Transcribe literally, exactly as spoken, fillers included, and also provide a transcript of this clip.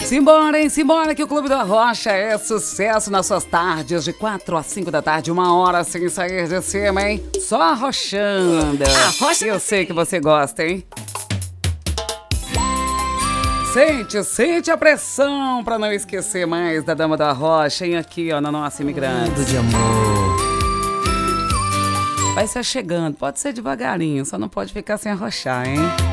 Simbora, hein? Simbora que o Clube da Rocha é sucesso nas suas tardes, de quatro às cinco da tarde, uma hora sem sair de cima, hein? Só arrochando. Arrocha. Eu sei que você gosta, hein? Sente, sente a pressão pra não esquecer mais da Dama da Rocha, hein? Aqui, ó, na nossa imigrante. Mundo de amor. Vai ser chegando, pode ser devagarinho, só não pode ficar sem arrochar, hein?